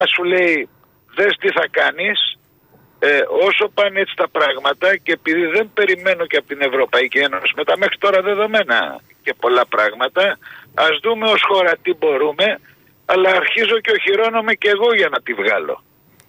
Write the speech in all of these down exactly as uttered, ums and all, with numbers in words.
σου λέει δες τι θα κάνεις, ε, όσο πάνε έτσι τα πράγματα, και επειδή δεν περιμένω και από την Ευρωπαϊκή Ένωση με τα μέχρι τώρα δεδομένα και πολλά πράγματα, ας δούμε ως χώρα τι μπορούμε, αλλά αρχίζω και οχυρώνομαι και εγώ για να τη βγάλω.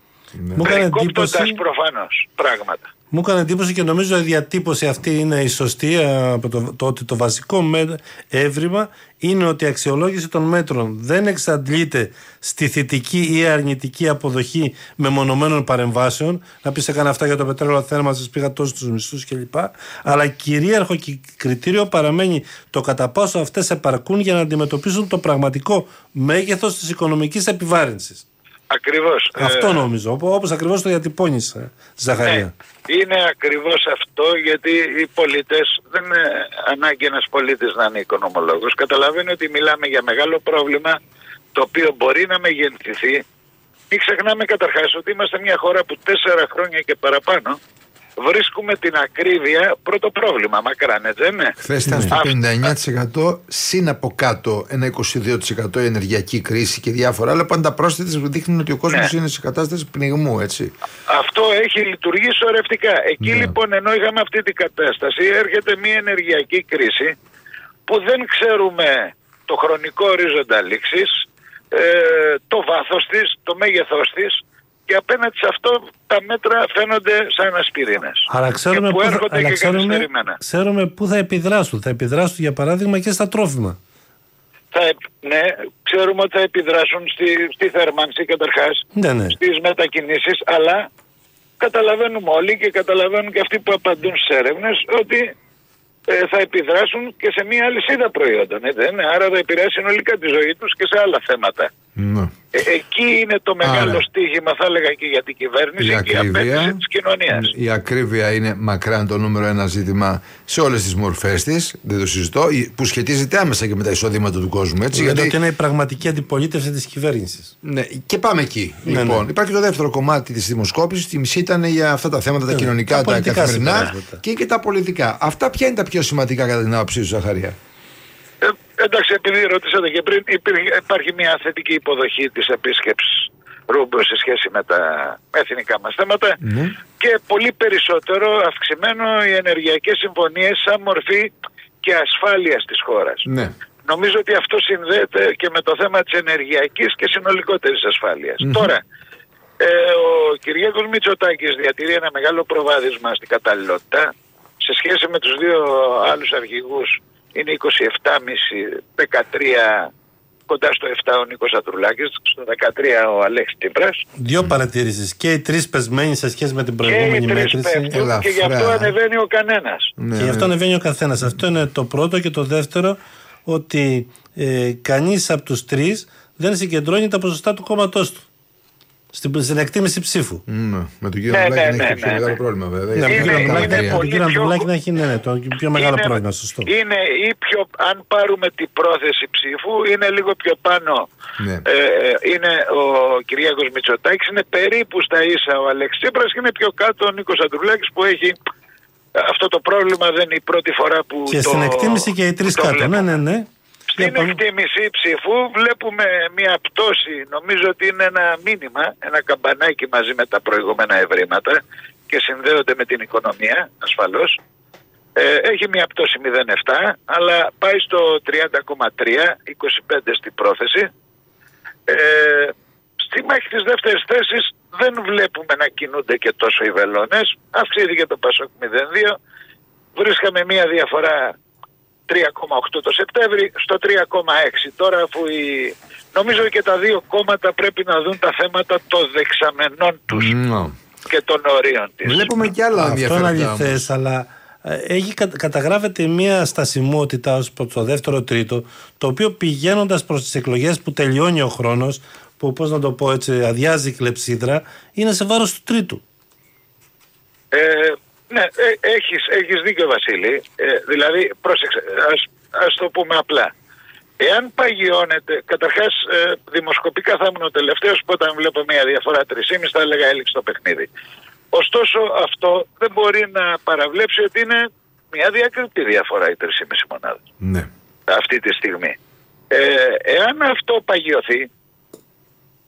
Μου έκανε εντύπωση προφανώς πράγματα. Μου έκανε εντύπωση και νομίζω η διατύπωση αυτή είναι η σωστή, από το, το ότι το βασικό έβριμα είναι ότι η αξιολόγηση των μέτρων δεν εξαντλείται στη θετική ή αρνητική αποδοχή μεμονωμένων παρεμβάσεων. Να πεις έκανα αυτά για το πετρέλαιο θέρμανσης, πήγα τόσο στους μισθούς κλπ. Αλλά κυρίαρχο κριτήριο παραμένει το κατά πόσο αυτές επαρκούν για να αντιμετωπίσουν το πραγματικό μέγεθος της οικονομικής επιβάρυνσης. Ακριβώς. Αυτό ε, νομίζω, όπως ακριβώς το διατυπώνεις, Ζαχαρία. Ναι, είναι ακριβώς αυτό, γιατί οι πολίτες, δεν είναι ανάγκη ένας πολίτης να είναι οικονομολόγος. Καταλαβαίνει ότι μιλάμε για μεγάλο πρόβλημα, το οποίο μπορεί να μεγενθηθεί. Μην ξεχνάμε καταρχάς ότι είμαστε μια χώρα που τέσσερα χρόνια και παραπάνω βρίσκουμε την ακρίβεια πρώτο πρόβλημα, μακράν, έτσι δεν είναι? Χθες ήταν στο πενήντα εννιά τοις εκατό, συν από κάτω ένα είκοσι δύο τοις εκατό η ενεργειακή κρίση και διάφορα άλλα, πάντα πρόσθετες που δείχνουν ότι ο κόσμος ναι. είναι σε κατάσταση πνιγμού, έτσι. Αυτό έχει λειτουργήσει σωρευτικά. Εκεί ναι. λοιπόν, ενώ είχαμε αυτή την κατάσταση, έρχεται μια ενεργειακή κρίση που δεν ξέρουμε το χρονικό ορίζοντα λήξης, ε, το βάθος της, το μέγεθός της, και απέναντι σε αυτό τα μέτρα φαίνονται σαν ασπιρίνες. Άρα ξέρουμε που πού έρχονται θα, και ξέρουμε, ξέρουμε πού θα επιδράσουν. Θα επιδράσουν για παράδειγμα και στα τρόφιμα. Θα, ναι, ξέρουμε ότι θα επιδράσουν στη, στη θέρμανση καταρχάς, ναι, ναι. στις μετακινήσεις, αλλά καταλαβαίνουμε όλοι και καταλαβαίνουν και αυτοί που απαντούν στις έρευνες ότι ε, θα επιδράσουν και σε μια αλυσίδα προϊόντων. Έτσι, ναι. Άρα θα επηρεάσει συνολικά τη ζωή τους και σε άλλα θέματα. Ναι. Ε, εκεί είναι το μεγάλο Άρα. στίχημα, θα έλεγα, και για την κυβέρνηση η και η απέτηση της κοινωνίας. Η ακρίβεια είναι μακράν το νούμερο ένα ζήτημα σε όλες τις μορφές της, δεν το συζητώ, που σχετίζεται άμεσα και με τα εισοδήματα του κόσμου. Έτσι, γιατί ότι είναι η πραγματική αντιπολίτευση της κυβέρνησης. Ναι, και πάμε εκεί. Ναι, λοιπόν, ναι. Υπάρχει το δεύτερο κομμάτι της δημοσκόπησης, η μισή ήταν για αυτά τα θέματα, τα ναι, κοινωνικά, τα, τα καθημερινά και, και τα πολιτικά. Αυτά ποια είναι τα πιο σημαντικά κατά την άποψή σου, Ζαχαρία? Ε, εντάξει, επειδή ρωτήσατε και πριν, υπάρχει μια θετική υποδοχή της επίσκεψης Ρούμπιο σε σχέση με τα εθνικά μας θέματα mm. και πολύ περισσότερο αυξημένο οι ενεργειακές συμφωνίες σαν μορφή και ασφάλειας της χώρας. Mm. Νομίζω ότι αυτό συνδέεται και με το θέμα της ενεργειακής και συνολικότερης ασφάλειας. Mm-hmm. Τώρα, ε, ο Κυριάκος Μητσοτάκης διατηρεί ένα μεγάλο προβάδισμα στην καταλληλότητα σε σχέση με τους δύο άλλους αρχηγούς. Είναι είκοσι επτά κόμμα πέντε, δεκατρία, κοντά στο επτά ο Νίκος Ατρουλάκης, στο δεκατρία ο Αλέξης Τσίπρας. Δύο παρατηρήσεις. Και οι τρεις πεσμένοι σε σχέση με την προηγούμενη και μέτρηση. Πέφτουν, και γι' αυτό ανεβαίνει ο κανένας. Ναι, και γι' αυτό ανεβαίνει ο καθένας. Αυτό είναι το πρώτο. Και το δεύτερο, ότι ε, κανείς από τους τρεις δεν συγκεντρώνει τα ποσοστά του κόμματός του στην, στην εκτίμηση ψήφου. Mm, με τον κύριο Ανδρουλάκη ναι, ναι, να έχει ναι, πιο ναι, μεγάλο ναι. πρόβλημα, βέβαια. Ναι, με τον κύριο Ανδρουλάκη να έχει ναι, ναι, το πιο μεγάλο είναι, πρόβλημα, σωστό. Είναι ή πιο, αν πάρουμε την πρόθεση ψήφου, είναι λίγο πιο πάνω. Ναι. Ε, είναι ο Κυριάκος Μητσοτάκης, είναι περίπου στα ίσα ο Αλέξης Τσίπρας και είναι πιο κάτω ο Νίκος Ατρουλάκης που έχει αυτό το πρόβλημα, δεν είναι η πρώτη φορά που και το... Και στην εκτίμηση και οι τρεις κάτω, ναι, ναι, ναι. Στην εκτίμηση ψήφου βλέπουμε μια πτώση, νομίζω ότι είναι ένα μήνυμα, ένα καμπανάκι μαζί με τα προηγούμενα ευρήματα και συνδέονται με την οικονομία ασφαλώς. Ε, έχει μια πτώση μηδέν κόμμα επτά, αλλά πάει στο τριάντα κόμμα τρία, είκοσι πέντε στην πρόθεση. Ε, στη μάχη της δεύτερης θέσης δεν βλέπουμε να κινούνται και τόσο οι βελόνες. Αυξήθηκε το Πασόκ μηδέν κόμμα δύο, βρίσκαμε μια διαφορά τρία κόμμα οκτώ το Σεπτέμβρη στο τρία κόμμα έξι. Τώρα αφού η... νομίζω και τα δύο κόμματα πρέπει να δουν τα θέματα των δεξαμενών τους no. και των ορίων της. Βλέπουμε κι άλλα ενδιαφέροντα. Αυτό είναι αληθές, αλλά έχει, καταγράφεται μια στασιμότητα ως προς το δεύτερο τρίτο, το οποίο πηγαίνοντας προς τις εκλογές που τελειώνει ο χρόνος, που πώς να το πω έτσι, αδειάζει η κλεψίδρα, είναι σε βάρος του τρίτου. Ε, ναι, ε, έχεις, έχεις δίκιο Βασίλη. Ε, δηλαδή, πρόσεξε, ας, ας το πούμε απλά. Εάν παγιώνεται, καταρχάς ε, δημοσκοπικά θα ήμουν ο τελευταίος που όταν βλέπω μια διαφορά τρία κόμμα πέντε θα έλεγα έληξε το παιχνίδι. Ωστόσο αυτό δεν μπορεί να παραβλέψει ότι είναι μια διακριτή διαφορά οι τρία κόμμα πέντε μονάδες. Ναι. Αυτή τη στιγμή. Ε, εάν αυτό παγιωθεί,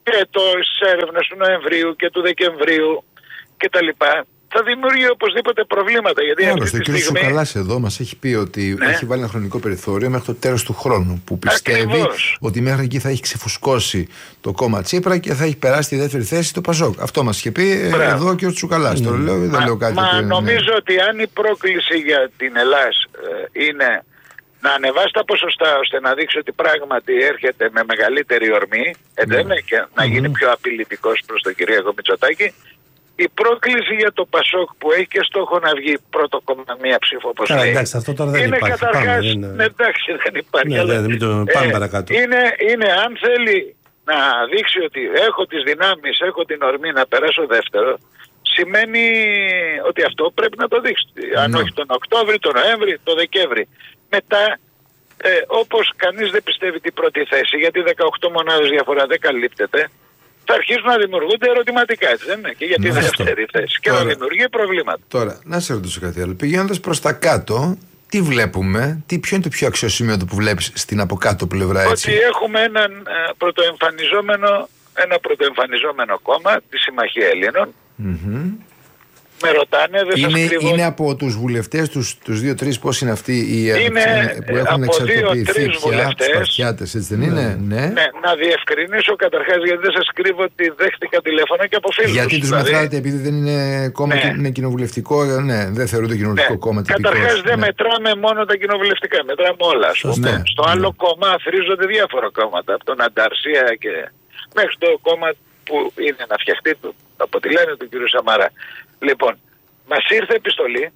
και το, στις έρευνες του Νοεμβρίου και του Δεκεμβρίου κτλ. Θα δημιουργεί οπωσδήποτε προβλήματα. Γιατί Άλλωστε, αυτή ο τη κ. στιγμή... Σουκαλάς εδώ μας έχει πει ότι ναι. έχει βάλει ένα χρονικό περιθώριο μέχρι το τέλος του χρόνου. Που πιστεύει Ακριβώς. ότι μέχρι εκεί θα έχει ξεφουσκώσει το κόμμα Τσίπρα και θα έχει περάσει τη δεύτερη θέση το Πασόκ. Αυτό μας είχε πει Μπράβο. εδώ ο κ. Σουκαλάς. Mm. Το λέω, δεν μα, λέω κάτι. Μα είναι... νομίζω ότι αν η πρόκληση για την Ελλάς ε, είναι να ανεβάσει τα ποσοστά ώστε να δείξει ότι πράγματι έρχεται με μεγαλύτερη ορμή, mm. ε, και mm. να γίνει πιο απειλητικός προς τον Κυριάκο Μητσοτάκη. Η πρόκληση για το Πασόκ που έχει και στόχο να βγει πρώτο κόμμα μία ψήφο όπως λέει. Εντάξει, αυτό τώρα δεν είναι υπάρχει. Καταρχάς, Πάμε, είναι... ναι, εντάξει, δεν υπάρχει. Ναι, αλλά, ναι, το, πάμε ε, παρακάτω. Είναι, είναι αν θέλει να δείξει ότι έχω τις δυνάμεις, έχω την ορμή να περάσω δεύτερο, σημαίνει ότι αυτό πρέπει να το δείξει. Ναι. Αν όχι τον Οκτώβρη, τον Νοέμβρη, τον Δεκέμβρη. Μετά, ε, όπως κανείς δεν πιστεύει την πρώτη θέση, γιατί δεκαοκτώ μονάδες διαφορά δεν καλύπτεται, θα αρχίσουν να δημιουργούνται ερωτηματικά, έτσι δεν είναι? Και για τη δεύτερη θέση. Και να δημιουργεί προβλήματα. Τώρα, να σε ρωτήσω κάτι άλλο. Πηγαίνοντας προς τα κάτω, τι βλέπουμε, τι, ποιο είναι το πιο αξιοσημείωτο που βλέπεις στην από κάτω πλευρά, έτσι? Ότι έχουμε έναν ε, πρωτοεμφανιζόμενο, ένα πρωτοεμφανιζόμενο κόμμα, τη Συμμαχία Ελλήνων. Mm-hmm. Με ρωτάνε, δεν είναι, σας κρύβω. Είναι από τους βουλευτές, τους, τους δύο-τρεις, πώς είναι αυτοί οι είναι, που έχουν εξαρτοποιηθεί πια, Σπαρτιάτες, έτσι δεν είναι? Ναι. Ναι. ναι. Να διευκρινίσω καταρχάς, γιατί δεν σας κρύβω ότι δέχτηκα τηλέφωνα και από φίλους. Γιατί τους δηλαδή... μετράτε, επειδή δεν είναι κόμμα, ναι. είναι κοινοβουλευτικό, ναι, δεν θεωρούνται κοινοβουλευτικό ναι. κόμμα. Καταρχάς δεν ναι. μετράμε μόνο τα κοινοβουλευτικά, μετράμε όλα. Ναι. Στο ναι. άλλο κόμμα αθροίζονται διάφορα κόμματα, από τον Ανταρσία και μέχρι το κόμμα που είναι να φτιαχτεί του, από τη λένε του κ. Σαμαρά. Λοιπόν, μας ήρθε επιστολή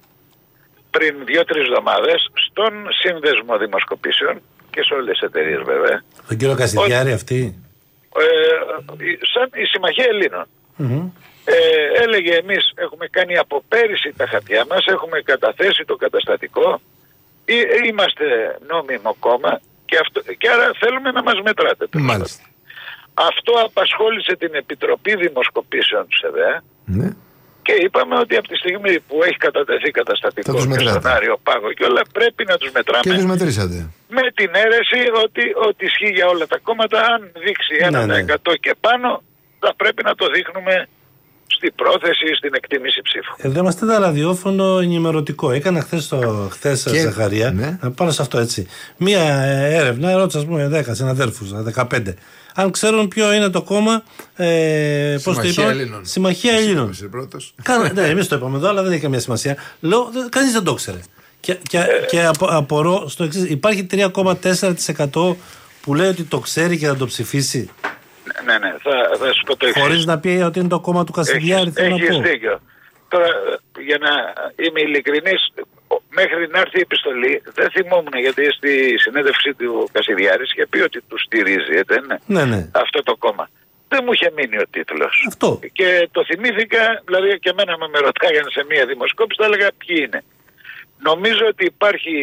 πριν δύο-τρεις εβδομάδες στον Σύνδεσμο Δημοσκοπήσεων και σε όλες τις εταιρείες βέβαια. Τον κύριο Κασιδιάρη αυτή. Ε, σαν η Συμμαχία Ελλήνων. Mm-hmm. Ε, έλεγε εμείς έχουμε κάνει από πέρυσι τα χαρτιά μας, έχουμε καταθέσει το καταστατικό, είμαστε νόμιμο κόμμα και, αυτό, και άρα θέλουμε να μας μετράτε. Μάλιστα. Αυτό απασχόλησε την Επιτροπή Δημοσκοπήσεων της ΕΔΕΑ. Ναι. Και είπαμε ότι από τη στιγμή που έχει κατατεθεί καταστατικό και στον Άριο Πάγο και όλα πρέπει να τους μετράμε. Και τους μετρήσατε. Με την αίρεση ότι, ότι ισχύει για όλα τα κόμματα. Αν δείξει ένα τοις εκατό ναι, ναι. και πάνω θα πρέπει να το δείχνουμε στην πρόθεση ή στην εκτίμηση ψήφου. Εδώ είμαστε ένα ραδιόφωνο ενημερωτικό. Έκανα χθες το χθες και... Ζαχαρία, ναι. να πάρω σε αυτό έτσι. Μία έρευνα, ρώτησα ας πούμε δέκα συναδέλφους, δεκαπέντε. Αν ξέρουν ποιο είναι το κόμμα. Ε, Συμμαχία Ελλήνων. Συμμαχία Ελλήνων. Κάνα, ναι, εμείς το είπαμε εδώ, αλλά δεν έχει καμία σημασία. Λέω, κανείς δεν το ξέρει. Και, και, ε, και απο, απορώ στο εξής. Υπάρχει τρία κόμμα τέσσερα τοις εκατό που λέει ότι το ξέρει και θα το ψηφίσει. Ναι, ναι, θα, θα σου πω το εξής. Χωρίς να πει ότι είναι το κόμμα του Κασιδιάρη. Έχεις δίκιο. Τώρα, για να είμαι ειλικρινής, μέχρι να έρθει η επιστολή, δεν θυμόμουν γιατί στη συνέντευξή του Κασιδιάρης είχε πει ότι του στηρίζει, δεν είναι, ναι, ναι. αυτό το κόμμα. Δεν μου είχε μείνει ο τίτλος. Αυτό. Και το θυμήθηκα, δηλαδή και εμένα με ρωτάγαν σε μία δημοσκόπηση, θα έλεγα ποιοι είναι. Νομίζω ότι υπάρχει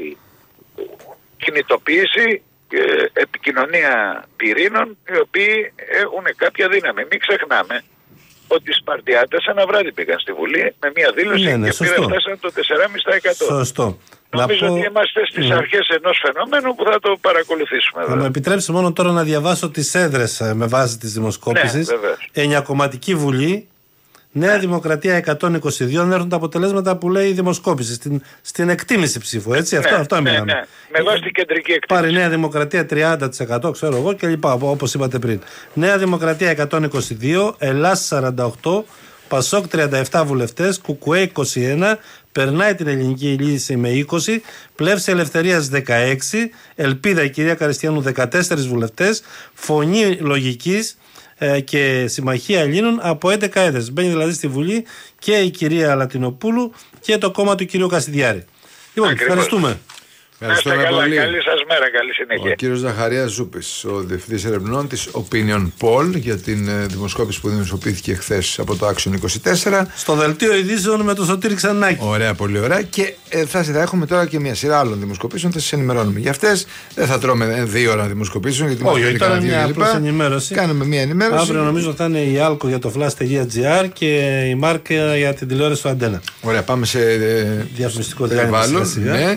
κινητοποίηση, επικοινωνία πυρήνων, οι οποίοι έχουν κάποια δύναμη. Μην ξεχνάμε ότι οι Σπαρτιάτες ένα βράδυ πήγαν στη Βουλή με μια δήλωση ναι, ναι, και πήραν φτάσαν το τέσσερα κόμμα πέντε τοις εκατό. Σωστό. Νομίζω πω... ότι είμαστε στις ναι. αρχές ενός φαινομένου που θα το παρακολουθήσουμε. Θα μου επιτρέψει μόνο τώρα να διαβάσω τις έδρες με βάση της δημοσκόπησης. Ναι, εννιακομματική Βουλή, Νέα ναι. Δημοκρατία εκατόν είκοσι δύο, να έρθουν τα αποτελέσματα που λέει η δημοσκόπηση στην, στην εκτίμηση ψήφου. Έτσι, ναι, αυτό, αυτό ναι, μιλάμε. Ναι. Με βάση την κεντρική εκτίμηση. Πάρει Νέα Δημοκρατία τριάντα τοις εκατό, ξέρω εγώ και λοιπά, όπως είπατε πριν. Νέα Δημοκρατία εκατόν είκοσι δύο, Ελλάς σαράντα οκτώ, Πασόκ τριάντα επτά βουλευτές, Κουκουέ είκοσι ένα, περνάει την Ελληνική Λύση με είκοσι, Πλεύση Ελευθερίας δεκαέξι, Ελπίδα η κυρία Καριστιανού δεκατέσσερις βουλευτές, Φωνή Λογικής ε, και Συμμαχία Ελλήνων από έντεκα έδρες. Μπαίνει δηλαδή στη Βουλή και η κυρία Λατινοπούλου και το κόμμα του κυρίου Κασιδιάρη. Λοιπόν, Ακριβώς. ευχαριστούμε. Ευχαριστώ πολύ. Καλή σας μέρα, καλή συνέχεια. Ο κύριος Ζαχαρίας Ζούπης, ο διευθυντής ερευνών της Opinion Poll για την ε, δημοσκόπηση που δημοσιοποιήθηκε χθες από το Action είκοσι τέσσερα. Στο δελτίο ειδήσεων με τον Σωτήρη Ξανάκη. Ωραία, πολύ ωραία. Και ε, θα, θα έχουμε τώρα και μια σειρά άλλων δημοσκοπήσεων, θα σας ενημερώνουμε για αυτές. Δεν θα τρώμε δύο ώρα δημοσκοπήσεων. Γιατί όχι, ήταν μια απλώς ενημέρωση. Κάνουμε μια ενημέρωση. Αύριο νομίζω θα είναι η Άλκο για το flash.gr και η Μάρκα για την τηλεόραση του Αντένα. Ωραία, πάμε σε ε, διαφημιστικό διάλειμμα.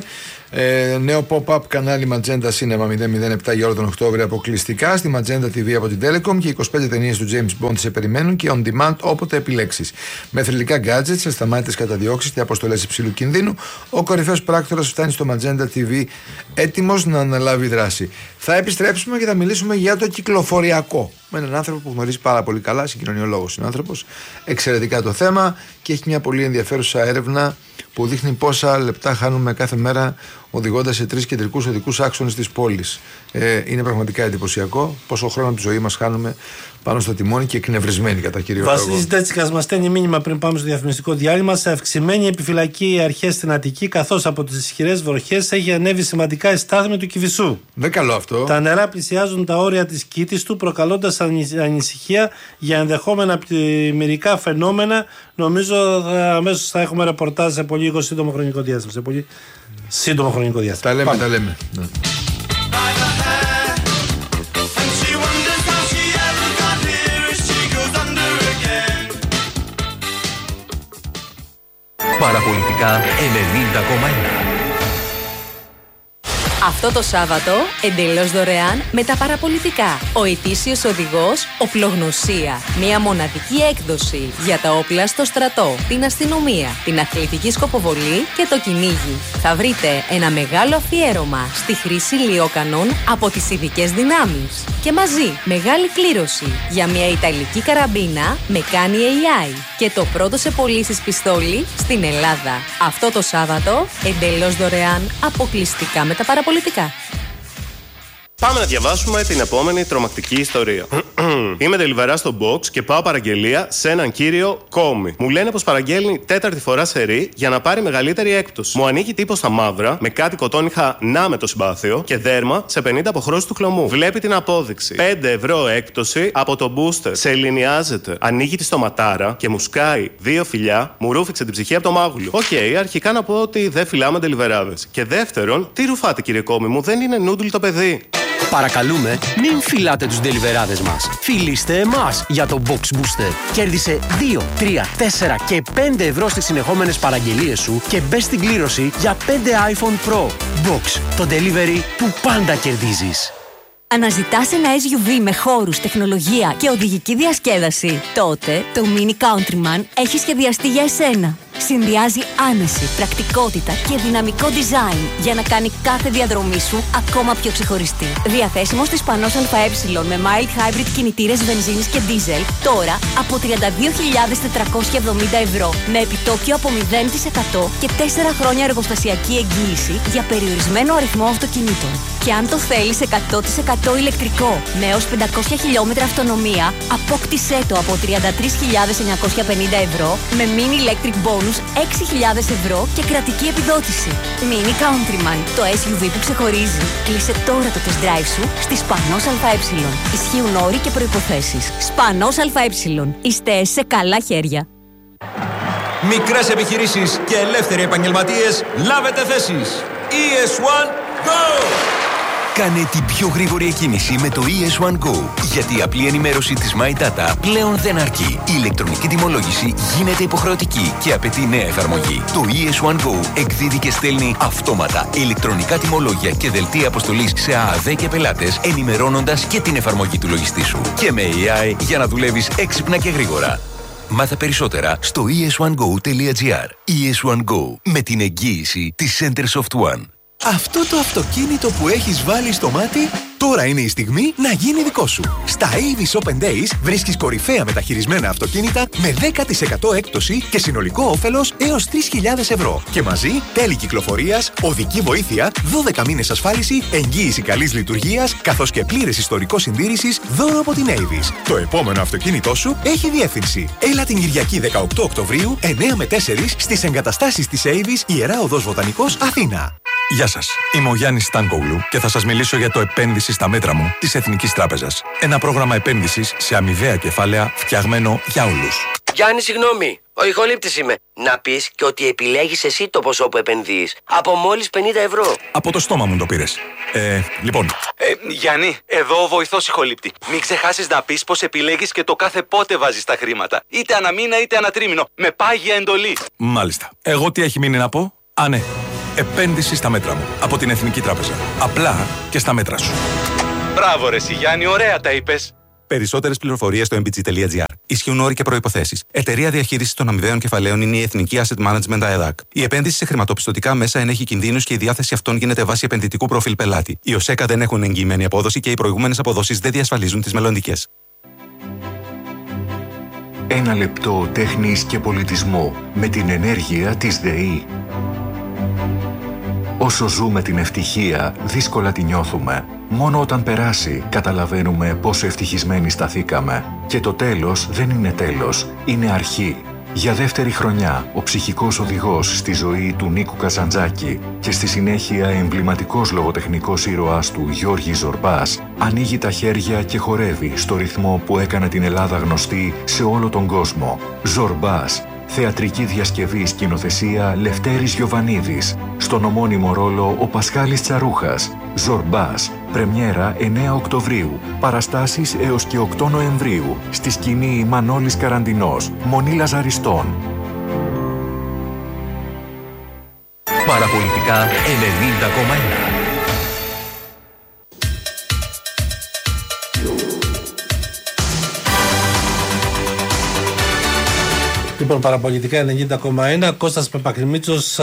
Ε, νέο pop-up κανάλι Magenta Cinema μηδέν μηδέν επτά για όλο τον Οκτώβριο αποκλειστικά στη Magenta τι βι από την Telecom και είκοσι πέντε ταινίες του James Bond σε περιμένουν και on demand όποτε επιλέξεις. Με θρυλικά gadgets, ασταμάτητες καταδιώξεις και αποστολές υψηλού κινδύνου, ο κορυφαίος πράκτορας φτάνει στο Magenta τι βι έτοιμος να αναλάβει δράση. Θα επιστρέψουμε και θα μιλήσουμε για το κυκλοφοριακό. Με έναν άνθρωπο που γνωρίζει πάρα πολύ καλά, συγκοινωνιολόγος είναι άνθρωπος, εξαιρετικά το θέμα και έχει μια πολύ ενδιαφέρουσα έρευνα που δείχνει πόσα λεπτά χάνουμε κάθε μέρα οδηγώντας σε τρεις κεντρικούς οδικούς άξονες της πόλης. Ε, είναι πραγματικά εντυπωσιακό πόσο χρόνο από τη ζωή μας χάνουμε πάνω στο τιμόνι και εκνευρισμένοι κατά κύριο λόγο. Βασίλης Ντέτσικας μας στέλνει μήνυμα πριν πάμε στο διαφημιστικό διάλειμμα. Σε αυξημένη επιφυλακή αρχές στην Αττική, καθώς από τις ισχυρές βροχές έχει ανέβει σημαντικά η στάθμη του Κηφισού. Δεν καλό αυτό. Τα νερά πλησιάζουν τα όρια της Κήτης του, προκαλώντας ανησυχία για ενδεχόμενα πλημμυρικά φαινόμενα. Νομίζω αμέσως θα έχουμε ρεπορτάζ σε πολύ σύντομο χρονικό διάστημα. Σε πολύ σύντομο χρονικό διάστημα. Τα λέμε, τα λέμε. Ναι. Παραπολιτικά ενενήντα κόμμα ένα. Αυτό το Σάββατο, εντελώς δωρεάν με τα παραπολιτικά. Ο ετήσιος οδηγός Οπλογνωσία. Μια μοναδική έκδοση για τα όπλα στο στρατό, την αστυνομία, την αθλητική σκοποβολή και το κυνήγι. Θα βρείτε ένα μεγάλο αφιέρωμα στη χρήση λιόκανων από τις ειδικές δυνάμεις. Και μαζί μεγάλη κλήρωση για μια ιταλική καραμπίνα με κάνει έι άι και το πρώτο σε πωλήσεις πιστόλι στην Ελλάδα. Αυτό το Σάββατο, εντελώς δωρεάν, αποκλειστικά με τα παραπολιτικά. Πάμε να διαβάσουμε την επόμενη τρομακτική ιστορία. Είμαι τελιβερά στο box και πάω παραγγελία σε έναν κύριο Κόμι. Μου λένε πως παραγγέλνει τέταρτη φορά σερί για να πάρει μεγαλύτερη έκπτωση. Μου ανοίγει τύπο στα μαύρα με κάτι κοτόνιχα να με το συμπάθειο και δέρμα σε πενήντα αποχρώσεις του χλωμού. Βλέπει την απόδειξη. πέντε ευρώ έκπτωση από το booster. Σε ελληνιάζεται. Ανοίγει τη στοματάρα και μου σκάει δύο φιλιά. Μου ρούφηξε την ψυχή από το μάγουλο. Οκ, okay, αρχικά να πω ότι δεν φυλάμε τελιβεράδες. Και δεύτερον, τι ρουφάτε κύριε Κόμι μου, δεν είναι νούντλ το παιδί. Παρακαλούμε, μην φυλάτε τους ντελιβεράδες μας. Φιλήστε εμάς για το Box Booster. Κέρδισε δύο, τρία, τέσσερα και πέντε ευρώ στις συνεχόμενες παραγγελίες σου και μπες στην κλήρωση για πέντε iPhone Pro. Box, το delivery που πάντα κερδίζεις. Αναζητάς ένα ες γιου βι με χώρους, τεχνολογία και οδηγική διασκέδαση? Τότε το Mini Countryman έχει σχεδιαστεί για εσένα. Συνδυάζει άνεση, πρακτικότητα και δυναμικό design για να κάνει κάθε διαδρομή σου ακόμα πιο ξεχωριστή. Διαθέσιμο στις Πανός ΑΕ με mild hybrid κινητήρες βενζίνης και diesel τώρα από τριάντα δύο χιλιάδες τετρακόσια εβδομήντα ευρώ με επιτόκιο από μηδέν τοις εκατό και τέσσερα χρόνια εργοστασιακή εγγύηση για περιορισμένο αριθμό αυτοκινήτων. Και αν το θέλεις εκατό τοις εκατό ηλεκτρικό με έως πεντακόσια χιλιόμετρα αυτονομία, απόκτησέ το από τριάντα τρεις χιλιάδες εννιακόσια πενήντα ευρώ με mini electric bonus έξι χιλιάδες ευρώ και κρατική επιδότηση. Mini Countryman, το ες γιου βι που ξεχωρίζει. Κλείσε τώρα το test drive σου στη Σπανός ΑΕ. Ισχύουν όροι και προϋποθέσεις. Σπανός ΑΕ. Είστε σε καλά χέρια. Μικρές επιχειρήσεις και ελεύθεροι επαγγελματίες, λάβετε θέσεις. ι ες One Go! Κάνε την πιο γρήγορη εκκίνηση με το ι ες One Go. Γιατί η απλή ενημέρωση της My Data πλέον δεν αρκεί. Η ηλεκτρονική τιμολόγηση γίνεται υποχρεωτική και απαιτεί νέα εφαρμογή. Το ι ες One Go εκδίδει και στέλνει αυτόματα ηλεκτρονικά τιμολόγια και δελτία αποστολής σε ΑΑΔ και πελάτες, ενημερώνοντας και την εφαρμογή του λογιστή σου. Και με έι άι για να δουλεύεις έξυπνα και γρήγορα. Μάθε περισσότερα στο ι ες one go τελεία τζι άρ. ι ες One Go, με την εγγύηση της Centersoft One. Αυτό το αυτοκίνητο που έχεις βάλει στο μάτι, τώρα είναι η στιγμή να γίνει δικό σου. Στα Avis Open Days βρίσκεις κορυφαία μεταχειρισμένα αυτοκίνητα με δέκα τοις εκατό έκπτωση και συνολικό όφελος έως τρεις χιλιάδες ευρώ. Και μαζί τέλη κυκλοφορίας, οδική βοήθεια, δώδεκα μήνες ασφάλιση, εγγύηση καλής λειτουργίας, καθώς και πλήρες ιστορικό συντήρησης δώρο από την Avis. Το επόμενο αυτοκίνητό σου έχει διεύθυνση. Έλα την Κυριακή δεκαοκτώ Οκτωβρίου, εννιά με τέσσερα στις εγκαταστάσεις της Avis, Ιερά Οδός Βοτανικός, Αθήνα. Γεια σας, είμαι ο Γιάννης Στάνκογλου και θα σας μιλήσω για το επένδυση στα μέτρα μου της Εθνικής Τράπεζας. Ένα πρόγραμμα επένδυσης σε αμοιβαία κεφάλαια φτιαγμένο για όλους. Γιάννη, συγγνώμη, ο ηχολήπτης είμαι. Να πεις και ότι επιλέγεις εσύ το ποσό που επενδύεις. Από μόλις πενήντα ευρώ. Από το στόμα μου το πήρες. Ε, λοιπόν. Ε, Γιάννη, εδώ ο βοηθός ηχολήπτη. Μην ξεχάσεις να πεις πως επιλέγεις και το κάθε πότε βάζεις τα χρήματα. Είτε ανά μήνα είτε ανά τρίμηνο. Με πάγια εντολή. Μάλιστα. Εγώ τι έχει μείνει να πω? Α, ναι. Επένδυση στα μέτρα μου. Από την Εθνική Τράπεζα. Απλά και στα μέτρα σου. Μπράβο ρε Γιάννη, ωραία τα είπες. Περισσότερες πληροφορίες στο εμ μπι τζι τελεία τζι άρ. Ισχύουν όροι και προϋποθέσεις. Εταιρεία διαχείρισης των αμοιβαίων κεφαλαίων είναι η Εθνική Asset Management ΑΕΔΑΚ. Η επένδυση σε χρηματοπιστωτικά μέσα ενέχει κινδύνους και η διάθεση αυτών γίνεται βάσει επενδυτικού προφίλ πελάτη. Οι ΟΣΕΚΑ δεν έχουν εγγυημένη απόδοση και οι προηγούμενες αποδόσεις δεν διασφαλίζουν τις μελλοντικές. Ένα λεπτό τέχνης και πολιτισμού με την ενέργεια της ΔΕΗ. Όσο ζούμε την ευτυχία, δύσκολα τη νιώθουμε. Μόνο όταν περάσει, καταλαβαίνουμε πόσο ευτυχισμένοι σταθήκαμε. Και το τέλος δεν είναι τέλος, είναι αρχή. Για δεύτερη χρονιά, ο ψυχικός οδηγός στη ζωή του Νίκου Καζαντζάκη και στη συνέχεια εμβληματικός λογοτεχνικός ήρωας του Γιώργης Ζορμπάς ανοίγει τα χέρια και χορεύει στο ρυθμό που έκανε την Ελλάδα γνωστή σε όλο τον κόσμο. Ζορμπάς. Θεατρική διασκευή σκηνοθεσία Λευτέρης Γιοβανίδης. Στον ομώνυμο ρόλο ο Πασχάλης Τσαρούχας. Ζορμπάς. Πρεμιέρα εννέα Οκτωβρίου. Παραστάσεις έως και οκτώ Νοεμβρίου. Στη σκηνή Μανώλης Καραντινός. Μονή Λαζαριστών. Παραπολιτικά ενενήντα κόμμα ένα. Λοιπόν, παραπολιτικά ενενήντα κόμμα ένα, Κώστας Παπακριμίτσος,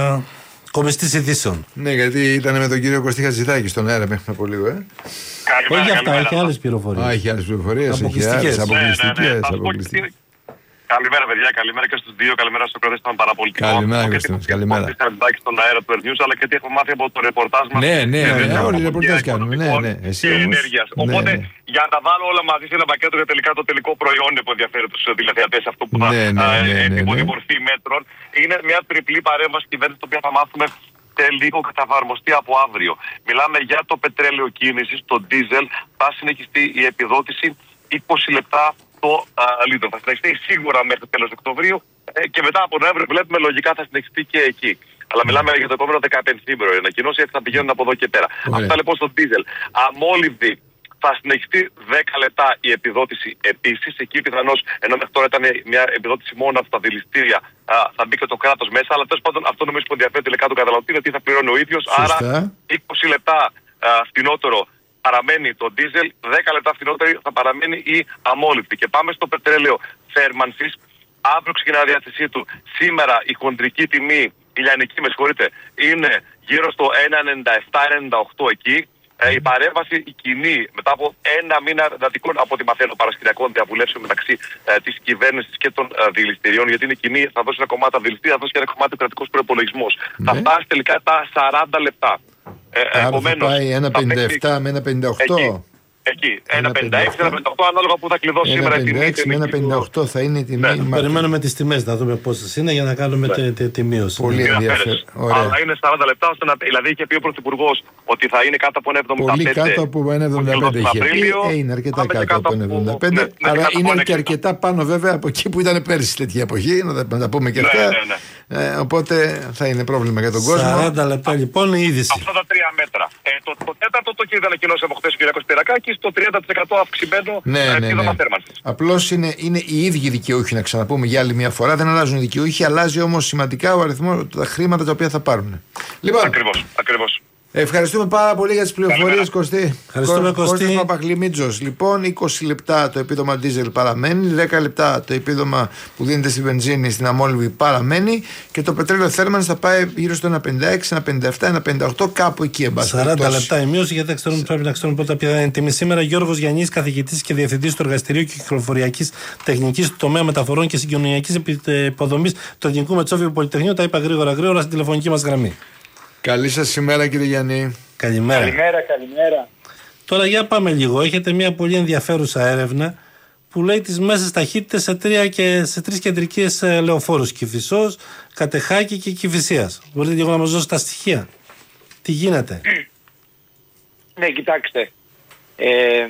κομιστής ειδήσεων. Ναι, γιατί ήταν με τον κύριο Κωστή Χατζηδάκη στον αέρα μέχρι από λίγο, ε. Καλημέρα, όχι αυτά, έχει άλλες πληροφορίες. Α, έχει άλλες πληροφορίες, έχει άλλες αποκλειστικές. Καλημέρα, παιδιά. Καλημέρα και στους δύο. Καλημέρα στους ακροατές των παραπολιτικών. Καλημέρα, Κωστή. Καλημέρα. Καλημέρα στον αέρα του Ερνιούς, αλλά και τι έχω μάθει από το ρεπορτάζ μας. Ναι, ναι, ναι, όλοι οι ρεπορτάζ κάνουμε. Ναι, ναι. Και ενέργειας. Οπότε, για να τα βάλω όλα μαζί σε ένα πακέτο για τελικά το τελικό προϊόν που ενδιαφέρει τους τηλεθεατές, αυτό που θα έχει υπό την μορφή μέτρων, είναι μια τριπλή παρέμβαση κυβέρνηση, την οποία θα μάθουμε λίγο και θα εφαρμοστεί από αύριο. Μιλάμε για το πετρέλαιο κίνησης, το ντίζελ, θα συνεχιστεί η επιδότηση είκοσι λεπτά το λίτρο. Θα συνεχιστεί σίγουρα μέχρι το τέλος Οκτωβρίου ε, και μετά από Νοέμβριο βλέπουμε λογικά θα συνεχιστεί και εκεί. Αλλά μιλάμε για το επόμενο δεκαπενθήμερο. Η ανακοινώση έτσι θα πηγαίνουν από εδώ και πέρα. Ωραία. Αυτά λοιπόν στο ντίζελ. Αμόλυβδη θα συνεχιστεί δέκα λεπτά η επιδότηση επίσης. Εκεί πιθανώς, ενώ μέχρι τώρα ήταν μια επιδότηση μόνο από τα δηληστήρια, α, θα μπει και το κράτος μέσα. Αλλά τέλος πάντων αυτό νομίζω που ενδιαφέρει τελικά τον καταναλωτή, γιατί θα πληρώνει ο ίδιος. Άρα είκοσι λεπτά α, φθηνότερο παραμένει το ντίζελ, δέκα λεπτά φθηνότερη θα παραμένει η αμόλυβδη. Και πάμε στο πετρέλαιο θέρμανσης. Αύριο ξεκινά η διάθεσή του. Σήμερα η χοντρική τιμή, η λιανική με συγχωρείτε, είναι γύρω στο ένα ενενήντα επτά ενενήντα οκτώ εκεί. Ε, η παρέμβαση, η κοινή, μετά από ένα μήνα εντατικών, από ό,τι μαθαίνω, παρασκηνιακών διαβουλεύσεων μεταξύ ε, της κυβέρνησης και των ε, δηληστηριών, γιατί είναι κοινή, θα δώσει ένα κομμάτι τα δηληστήρια, θα δώσει και ένα κομμάτι ο κρατικός προϋπολογισμός. Ναι. Θα φτάσει τελικά τα σαράντα λεπτά. Ε, Άρα επομένως, θα πάει ένα πενήντα επτά με ένα πενήντα οκτώ. Εκεί, εκεί. ένα πενήντα έξι, ένα πενήντα οκτώ, ανάλογα που θα κλειδώσει σήμερα η τιμή. ένα πενήντα έξι με ένα πενήντα οκτώ θα είναι η τιμή. Ναι. Περιμένουμε τις τιμές, να δούμε πόσες είναι για να κάνουμε ναι. τη, τη μείωση. Πολύ ενδιαφέρον. Αλλά είναι σαράντα λεπτά, ώστε να, δηλαδή είχε πει ο Πρωθυπουργός ότι θα είναι κάτω από ένα εβδομήντα πέντε. Πολύ κάτω από ένα εβδομήντα πέντε είχε πει. Ε, είναι αρκετά κάτω, κάτω από ένα εβδομήντα πέντε. Ναι, ναι, αλλά είναι και αρκετά πάνω βέβαια από εκεί που ήταν πέρυσι τέτοια εποχή. Να τα πούμε και αυτά. Ναι, ναι, ναι. Ε, οπότε θα είναι πρόβλημα για τον κόσμο. σαράντα λεπτά λοιπόν η είδηση. Αυτά τα τρία μέτρα. Ε, το, το τέταρτο το κύριο ανακοινώσει από χθες ο κ. Πυρακάκης, στο τριάντα τοις εκατό αυξημένο ναι, ναι, ναι. επίδομα θέρμανσης. Απλώς είναι, είναι οι ίδιοι δικαιούχοι, να ξαναπούμε για άλλη μια φορά. Δεν αλλάζουν οι δικαιούχοι, αλλάζει όμως σημαντικά ο αριθμός, τα χρήματα τα οποία θα πάρουν. Λοιπόν, ακριβώς, ακριβώς. Ευχαριστούμε πάρα πολύ για τις πληροφορίες, Κωστή. Ευχαριστούμε, Κωστή. Κώστας Παπαγλυμίτσος. Λοιπόν, είκοσι λεπτά το επίδομα ντίζελ παραμένει, δέκα λεπτά το επίδομα που δίνεται στη βενζίνη στην αμόλυβη παραμένει και το πετρέλαιο θέρμανσης θα πάει γύρω στο ένα πενήντα έξι, ένα πενήντα επτά, ένα πενήντα οκτώ, κάπου εκεί εμπάσχει. σαράντα λεπτά η μείωση, γιατί ξέρουμε, πρέπει να ξέρουμε πρώτα ποια είναι η τιμή. Σήμερα Γιώργος Γιαννής, καθηγητής και διευθυντής του Εργαστηρίου Κυκλοφοριακής Τεχνικής του τομέα μεταφορών και συγκοινωνιακής υποδομής του Εθνικού Μετσόβιου Πολυτεχνείου. Τα είπα γρήγορα γρήγορα στην τηλεφωνική μας γραμμή. Καλή σας ημέρα, κύριε Γιάννη. Καλημέρα. Καλημέρα, καλημέρα. Τώρα για πάμε λίγο. Έχετε μια πολύ ενδιαφέρουσα έρευνα που λέει τις μέσες ταχύτητες σε, τρία και, σε τρεις κεντρικές λεωφόρους. Κηφισός, Κατεχάκη και Κηφισίας. Μπορείτε λίγο να μας δώσετε τα στοιχεία. Τι γίνεται? Ναι, κοιτάξτε. Ε,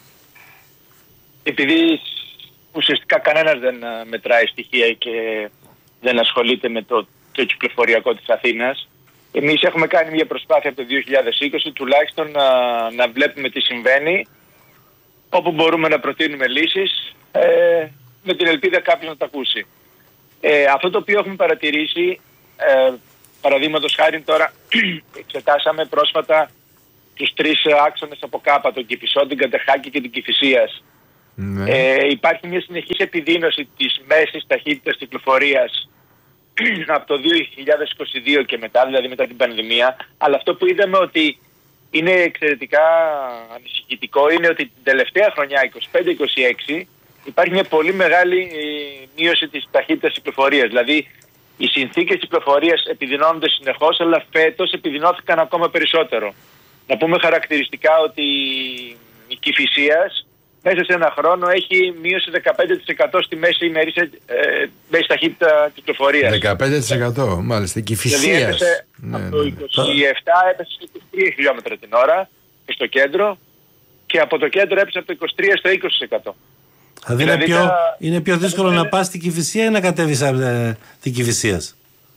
επειδή ουσιαστικά κανένας δεν μετράει στοιχεία και δεν ασχολείται με το, το κυκλοφοριακό της Αθήνας, εμείς έχουμε κάνει μια προσπάθεια από το δύο χιλιάδες είκοσι τουλάχιστον να, να βλέπουμε τι συμβαίνει, όπου μπορούμε να προτείνουμε λύσεις, ε, με την ελπίδα κάποιος να τα ακούσει. Ε, αυτό το οποίο έχουμε παρατηρήσει, ε, παραδείγματος χάρη τώρα εξετάσαμε πρόσφατα τους τρεις άξονες από κάπα, τον Κηφισό, την Κατεχάκη και την Κηφισίας. Ναι. Ε, υπάρχει μια συνεχής επιδείνωση της μέσης ταχύτητας κυκλοφορίας από το δύο χιλιάδες είκοσι δύο και μετά, δηλαδή μετά την πανδημία, αλλά αυτό που είδαμε ότι είναι εξαιρετικά ανησυχητικό είναι ότι την τελευταία χρονιά, είκοσι πέντε είκοσι έξι, υπάρχει μια πολύ μεγάλη ε, μείωση της ταχύτητας κυκλοφορίας. Δηλαδή οι συνθήκες κυκλοφορίας επιδεινώνονται συνεχώς, αλλά φέτος επιδεινώθηκαν ακόμα περισσότερο. Να πούμε χαρακτηριστικά ότι η Κηφισίας μέσα σε ένα χρόνο έχει μείωση δεκαπέντε τοις εκατό στη μέση ημερήσια ε, μέση ταχύτητα κυκλοφορίας. δεκαπέντε τοις εκατό μάλιστα, η Κηφισίας. Δηλαδή έπεσε ναι, από το είκοσι επτά ναι. έπεσε στο είκοσι τρία χιλιόμετρα την ώρα και στο κέντρο, και από το κέντρο έπεσε από το είκοσι τρία στο είκοσι τοις εκατό. Δηλαδή, δηλαδή είναι, πιο, τα... είναι πιο δύσκολο να πας στην Κηφισία ή να κατέβεις από ε, την Κηφισίας?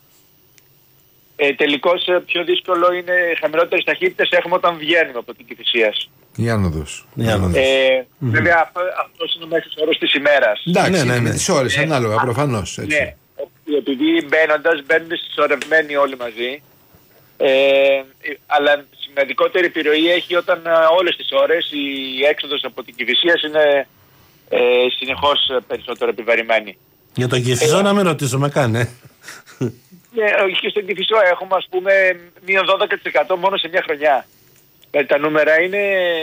Ε, τελικώς πιο δύσκολο είναι χαμηλότερες ταχύτητες έχουμε όταν βγαίνουμε από την Κηφισίας. Η άνοδος. Ε, mm-hmm. Βέβαια αυτό, αυτός είναι ο μέσος όρος της ημέρας. Εντάξει, ναι, ναι, ναι. τις ώρες, ε, ανάλογα, προφανώς. Έτσι. Ναι, επειδή μπαίνοντας, μπαίνουν συσσωρευμένοι όλοι μαζί. Ε, αλλά σημαντικότερη επιρροή έχει όταν όλες τις ώρες η έξοδος από την Κηφισίας είναι ε, συνεχώς περισσότερο επιβαρημένη. Για τον Κηφισό ε, να μην ρωτήσουμε καν, ε. Ναι, και στον Κηφισό έχουμε ας πούμε μείον δώδεκα τοις εκατό μόνο σε μια χρονιά. Δηλαδή τα νούμερα είναι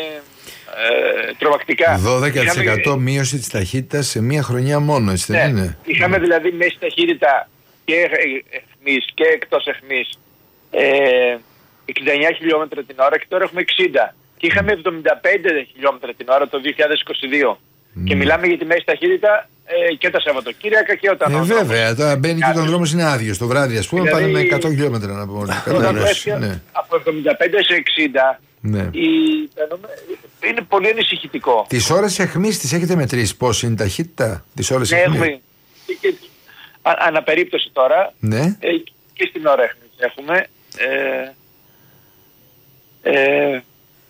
ε, τρομακτικά. δώδεκα τοις εκατό είχαμε... μείωση της ταχύτητας σε μια χρονιά μόνο, έτσι δεν ναι. είναι? Είχαμε mm. δηλαδή μέση ταχύτητα και εχμής και εκτός εχμής ε, εξήντα εννιά χιλιόμετρα την ώρα και τώρα έχουμε εξήντα. Και είχαμε εβδομήντα πέντε χιλιόμετρα την ώρα το δύο χιλιάδες είκοσι δύο. Mm. Και μιλάμε για τη μέση ταχύτητα ε, και τα Σαββατοκύριακα και όταν... Ε, βέβαια, τώρα μπαίνει και τον δρόμο είναι άδειος το βράδυ, ας πούμε, δηλαδή, πάνε με εκατό χιλιόμετρα να πούμε. Ναι. Από εβδομήντα πέντε σε εξήντα ναι. η... είναι πολύ ανησυχητικό. Τις ώρες αιχμής τις έχετε μετρήσει πώς είναι η ταχύτητα, τις ώρες ναι, αιχμής? Έχουμε και, α, αναπερίπτωση τώρα ναι. ε, και στην ώρα αιχμής έχουμε. Ε, ε,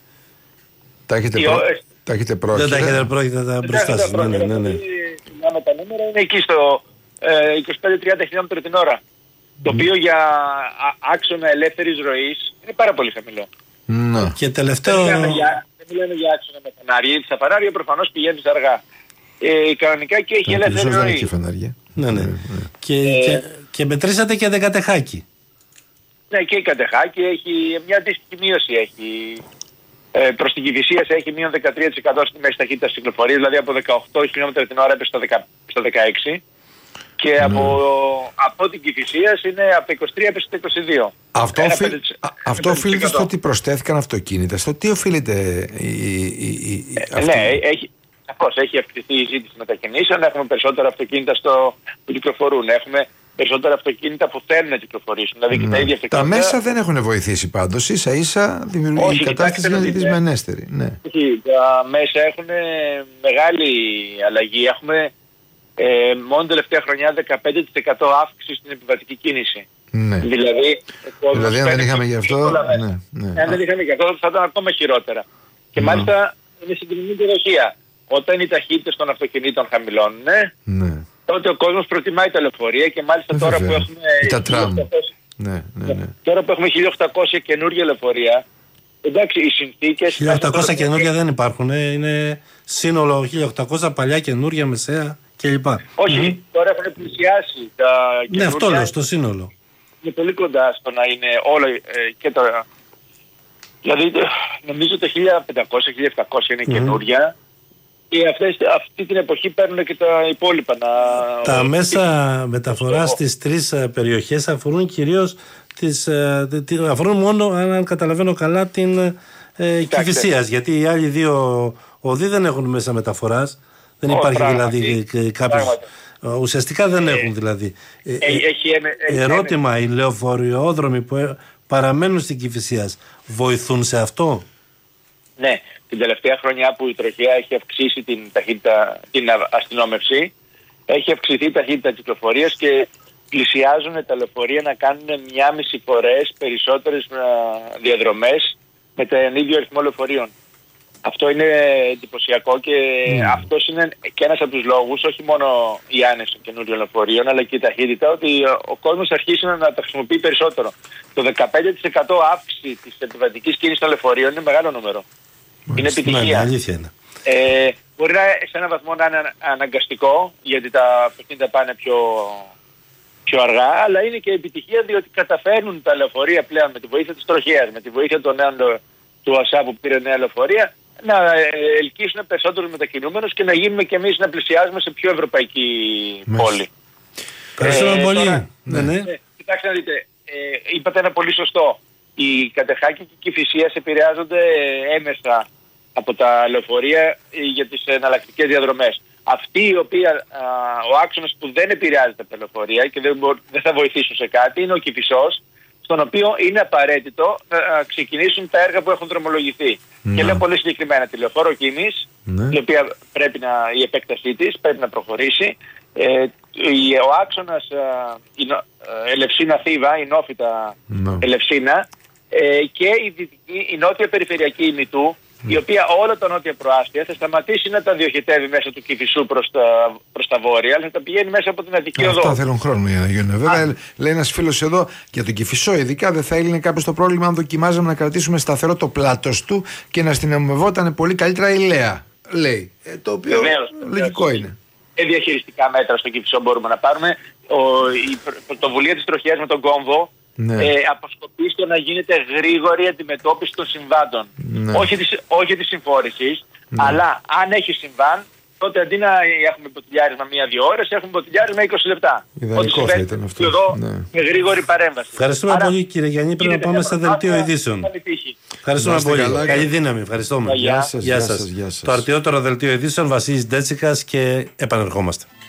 τα έχετε προ... Τα έχετε πρόκειται. Δεν τα έχετε πρόκειται τα μπροστά σας. Ναι, ναι, ναι, ναι. Μιλάμε τα νούμερα, είναι εκεί στο ε, είκοσι πέντε με τριάντα χιλιόμετρα την ώρα. Mm. Το οποίο για άξονα ελεύθερης ροής είναι πάρα πολύ χαμηλό. Mm. Και τελευταίο... Δεν μιλάμε για, δεν μιλάμε για άξονα με φανάρια. Στα φανάρια προφανώς πηγαίνεις αργά. Ε, κανονικά και έχει ελεύθερη ροή. Και φανάρια. Ναι, ναι. Mm. Και, ε, και, και μετρήσατε και την Κατεχάκη. Ναι, και η Κατεχάκη έχει μια αντίστοιχη μείωση έχει. Ε, προς την Κηφισίας έχει μείον δεκατρία τοις εκατό στη μέση ταχύτητα της κυκλοφορίας, δηλαδή από δεκαοκτώ χιλιόμετρα την ώρα έπεσε στο, δεκα, στο δεκαέξι και mm. από, από την Κηφισίας είναι από το είκοσι τρία έπεσε στο είκοσι δύο. Αυτό, οφείλ, αυτό οφείλεται στο ότι προσθέθηκαν αυτοκίνητα, στο τι οφείλεται η, η, η, ε, αυτή... Ναι, έχει, σαφώς, έχει αυξηθεί η ζήτηση μετακινήσεων, έχουμε περισσότερα αυτοκίνητα στο, που κυκλοφορούν, έχουμε περισσότερα αυτοκίνητα που θέλουν να κυκλοφορήσουν. Δηλαδή και ναι. τα ίδια αυτοκίνητα. Τα μέσα δεν έχουν βοηθήσει πάντως. Ίσα ίσα δημιουργεί η κατάσταση είναι δυσμενέστερη. Ναι. Τα μέσα έχουν μεγάλη αλλαγή. Έχουμε ε, μόνο τελευταία χρονιά δεκαπέντε τοις εκατό αύξηση στην επιβατική κίνηση. Ναι. Δηλαδή, δηλαδή αν δεν είχαμε γι' αυτό. Ναι, ναι. Αν δεν είχαμε γι' αυτό θα ήταν ακόμα χειρότερα. Και ναι. μάλιστα είναι συγκεκριμένη τροχία. Όταν οι ταχύτητες των αυτοκινήτων χαμηλώνουν, ναι. τότε ο κόσμος προτιμάει τα λεωφορεία και μάλιστα τώρα που, έχουμε τα τραμ. Ναι, ναι, ναι. τώρα που έχουμε χίλια οκτακόσια καινούργια λεωφορεία, εντάξει, οι συνθήκες... χίλια οκτακόσια καινούργια δεν υπάρχουν, είναι σύνολο χίλια οκτακόσια παλιά, καινούργια, μεσαία κλπ. Όχι, mm-hmm. τώρα έχουν πλησιάσει τα καινούργια. Ναι, αυτό λέω, στο σύνολο. Είναι πολύ κοντά στο να είναι όλα ε, και τώρα. Δηλαδή νομίζω το χίλια πεντακόσια με χίλια επτακόσια είναι mm-hmm. καινούργια. Και αυτές, αυτή την εποχή παίρνουν και τα υπόλοιπα. Να... Τα μέσα μεταφοράς στις τρεις περιοχές αφορούν κυρίως τις, αφορούν μόνο, αν καταλαβαίνω καλά, την ε, Κηφισίας. Γιατί οι άλλοι δύο οδοί δεν έχουν μέσα μεταφοράς. Δεν oh, υπάρχει πράγματι. δηλαδή κάποιος... Ουσιαστικά δεν ναι. έχουν δηλαδή. Έχει, έχει, έχει, ερώτημα, έχει, οι λεωφοριόδρομοι που παραμένουν στην Κηφισίας βοηθούν σε αυτό? Ναι. Την τελευταία χρονιά που η τροχιά έχει αυξήσει την ταχύτητα, την αστυνόμευση, έχει αυξηθεί η ταχύτητα κυκλοφορίας και πλησιάζουν τα λεωφορεία να κάνουν μια μισή φορές περισσότερες διαδρομές με τον ίδιο αριθμό λεωφορείων. Αυτό είναι εντυπωσιακό και mm. αυτός είναι και ένας από τους λόγους, όχι μόνο η άνεση των καινούριων λεωφορείων, αλλά και η ταχύτητα, ότι ο κόσμος αρχίσει να τα χρησιμοποιεί περισσότερο. Το δεκαπέντε τοις εκατό αύξηση της επιβατικής κίνησης των λεωφορείων είναι μεγάλο νούμερο. Mm. Είναι επιτυχία. Ναι, αλήθεια είναι. Ε, μπορεί να, σε έναν βαθμό να είναι αναγκαστικό, γιατί τα αυτοκίνητα πάνε πιο, πιο αργά, αλλά είναι και επιτυχία διότι καταφέρνουν τα λεωφορεία πλέον με τη βοήθεια της τροχέας, με τη βοήθεια των νέων του ΑΣΑ που πήρε νέα λεωφορεία, να ελκύσουν περισσότερους μετακινούμενους και να γίνουμε κι εμείς να πλησιάζουμε σε πιο ευρωπαϊκή Μέσα. πόλη. Ευχαριστούμε ε, πολύ. Τώρα, ναι, ναι. Ε, κοιτάξτε να δείτε, ε, είπατε ένα πολύ σωστό. Οι Κατεχάκη και η Κηφισίας επηρεάζονται έμεσα από τα λεωφορεία για τις εναλλακτικές διαδρομές. Αυτή η οποία, α, ο άξονας που δεν επηρεάζεται από τα λεωφορεία και δεν, μπο, δεν θα βοηθήσουν σε κάτι είναι ο Κηφισός, στον οποίο είναι απαραίτητο να ξεκινήσουν τα έργα που έχουν δρομολογηθεί. Ναι. Και λέω πολύ συγκεκριμένα τη λεωφόρο Κίνης, ναι. η οποία πρέπει να, η επέκτασή της πρέπει να προχωρήσει. Ε, ο άξονας η, ε, Ελευσίνα-Θήβα, η νόφητα ναι. Ελευσίνα ε, και η, δυτική, η νότια περιφερειακή ημιτού, η οποία όλα τα νότια προάστια θα σταματήσει να τα διοχετεύει μέσα του Κηφισού προς τα, προς τα βόρεια, αλλά θα τα πηγαίνει μέσα από την Αττική Οδό. Αυτά θέλουν χρόνο για να γίνουν. Βέβαια, λέει ένας φίλος εδώ για τον Κηφισό, ειδικά δεν θα έλυνε κάποιο το πρόβλημα αν δοκιμάζαμε να κρατήσουμε σταθερό το πλάτος του και να αστυνομευόταν πολύ καλύτερα η Λέα. Λέει. Ε, το οποίο βεβαίως, λογικό βεβαίως. είναι. Και διαχειριστικά μέτρα στο Κηφισό μπορούμε να πάρουμε. Ο, η πρωτοβουλία της τροχιάς με τον κόμβο. Ναι. Ε, αποσκοπεί στο να γίνεται γρήγορη αντιμετώπιση των συμβάντων. Ναι. Όχι της, όχι της συμφόρησης, ναι. αλλά αν έχει συμβάν, τότε αντί να έχουμε ποτηλιάρισμα μία-δύο ώρες, έχουμε ποτηλιάρισμα είκοσι λεπτά. Ιδανικό θα ήταν αυτό. Εδώ ναι. με γρήγορη παρέμβαση. Ευχαριστούμε Άρα, πολύ κύριε Γιάννη. Πρέπει να πάμε στα δελτίο ειδήσεων. Ευχαριστούμε πολύ. Καλά, Καλή δύναμη. Ευχαριστούμε. Γεια σας. Γεια σας. Γεια σας. Το αρτιότερο δελτίο ειδήσεων, Βασίλης Ντέτσικας και επανερχόμαστε.